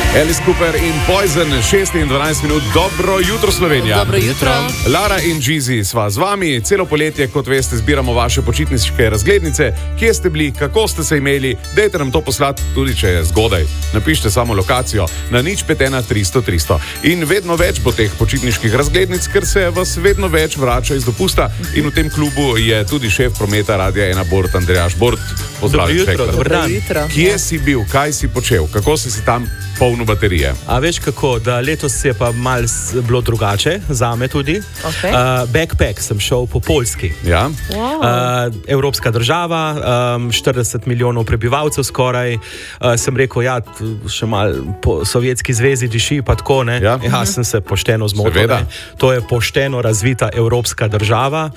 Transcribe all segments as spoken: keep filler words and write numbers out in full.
Alice Cooper in Poison, šest in dvanajst minut. Dobro jutro, Slovenija. Dobro jutro. Lara in Jeezy sva z vami. Celo poletje, kot veste, zbiramo vaše počitniške razglednice. Kje ste bili, kako ste se imeli? Dajte nam to poslati, tudi če je zgodaj. Napišite samo lokacijo na nič pet ena tristo tristo. In vedno več bo teh počitniških razglednic, ker se vas vedno več vrača iz dopusta. In v tem klubu je tudi šef prometa Radia ena Bort, Andrejaš Bort. Dobro jutro, dobro jutro. Kje si bil, kaj si počel, kako si si tam polno baterije? A veš kako, da letos je pa malo bilo drugače, zame tudi. Okay. Uh, backpack sem šel po Poljski. Ja? Wow. Uh, evropska država, um, štirideset milijonov prebivalcev skoraj. Uh, sem rekel, ja, še malo po Sovjetski zvezi diši, pa tako, ne? Ja, ja sem se pošteno zmotil. To je pošteno razvita evropska država.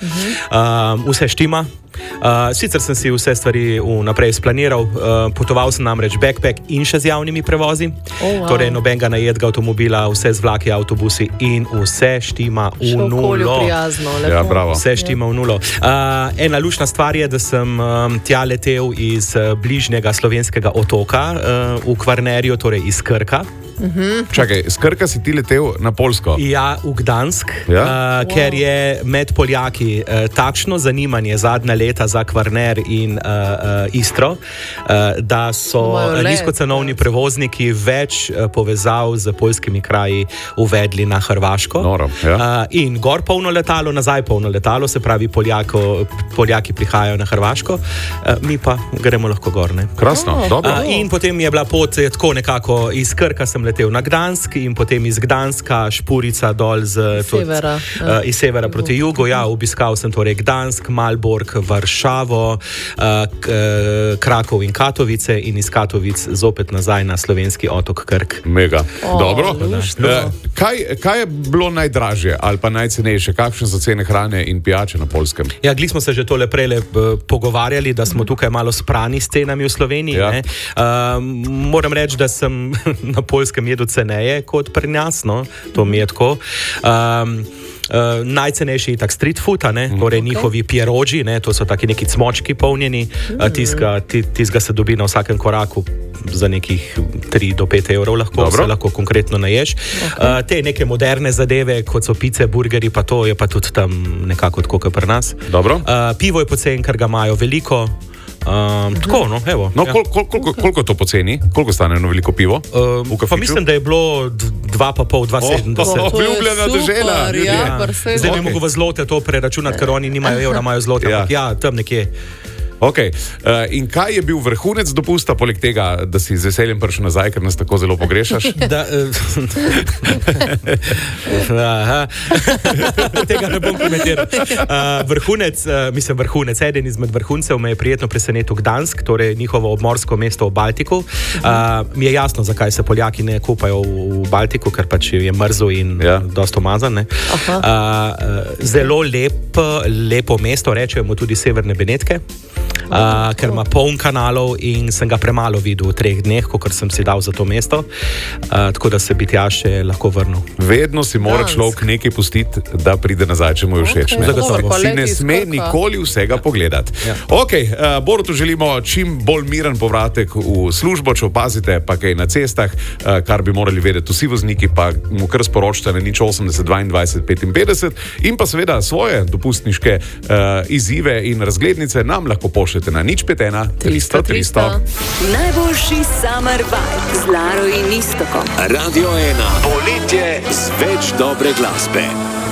Uh, vse štima. Uh, sicer sem si vse stvari vnaprej splaniral, uh, potoval sem namreč backpack in še z javnimi prevozi, oh, wow. Torej nobenega najetega avtomobila, vse z vlaki, avtobusi in vse štima v nulo. Ja, bravo. Vse štima v nulo. Uh, ena lušna stvar je, da sem um, tja letel iz uh, bližnjega slovenskega otoka uh, v Kvarnerju, torej iz Krka. Uh-huh. Čakaj, z Krka si ti letel na Poljsko? Ja, v Gdansk, ja? uh, wow. Ker je med Poljaki uh, takšno zanimanje zadnja leta za Kvarner in uh, uh, Istro, uh, da so nizkocenovni prevozniki več uh, povezav z poljskimi kraji uvedli na Hrvaško. Noro, ja. uh, in gor polno letalo, nazaj polno letalo, se pravi Poljako, Poljaki prihajajo na Hrvaško, uh, mi pa gremo lahko gor. Ne? Krasno, oh. dobro. Uh, in potem je bila pot tako nekako iz Krka sem letel na Gdansk in potem iz Gdanska špurica dol z, severa, tudi, uh, iz severa proti jugu. Ja, obiskal sem torej Gdansk, Malbork, Varšavo, uh, k, Krakov in Katovice in iz Katovic zopet nazaj na slovenski otok Krk. Mega. Oh, dobro. lušno. Uh, kaj, kaj je bilo najdražje ali pa najcenejše? Kakšne so cene hrane in pijače na Poljskem? Ja, gli smo se že tole prele uh, pogovarjali, da smo tukaj malo sprani s cenami v Sloveniji. Ja. Uh, moram reči, da sem na Poljskem jedu ceneje kot pri nas, no, to mi je tako. Um, uh, najcenejši je tak street food, ne, mm. torej okay. njihovi pierogi, ne, to so taki neki cmočki polnjeni, mm. tizga, tizga se dobi na vsakem koraku za nekih tri do pet evrov lahko, se lahko konkretno naješ. Okay. Uh, te neke moderne zadeve, kot so pice, burgeri, pa to je pa tudi tam nekako tako, kot pri nas. Dobro. Uh, pivo je pocen, ker ga imajo veliko. Um, tako, no, evo. No, ja. kol, kol, koliko, koliko to poceni? Koliko stane eno veliko pivo? Um, pa mislim, da je bilo dva pa pol, dva sedemdeset. Oh, obljubljena dežela. Ja, ja. Zdaj okay. ne mogu v zlote to preračunati, ker oni nimajo evra, imajo zlote. Ja. ja, tam nekje. Okay. Uh, in kaj je bil vrhunec dopusta, poleg tega, da si z veseljem prišel nazaj, ker nas tako zelo pogrešaš? Da, tega ne bom komentiral. Uh, vrhunec, uh, mislim vrhunec, eden izmed vrhuncev me je prijetno presenetil Gdansk, torej njihovo obmorsko mesto v Baltiku. Uh, mi je jasno, zakaj se Poljaki ne kupajo v Baltiku, ker pač je mrzo in ja. dosta umazan. Uh, zelo lep, lepo mesto, rečemo tudi Severne Benetke. Uh, ker ima poln kanalov in sem ga premalo videl v treh dneh, kot sem si dal za to mesto, uh, tako da se bi tja še lahko vrnil. Vedno si mora človek nekaj pustiti, da pride nazaj, če mu je všeč. Okay. Ne? Si ne sme nikoli vsega pogledati. Ja. Ok, uh, Borutu želimo čim bolj miren povratek v službo, če opazite pa kaj na cestah, uh, kar bi morali vedeti vsi vozniki, pa mu kar sporočite na nič osemdeset dvaindvajset petinpetdeset in pa seveda svoje dopustniške uh, izzive in razglednice nam lahko pošljete na nič pet ena tristo tristo. Najboljši summer vibe z Laro in Iztokom. Radio ena. Poletje z več dobre glasbe.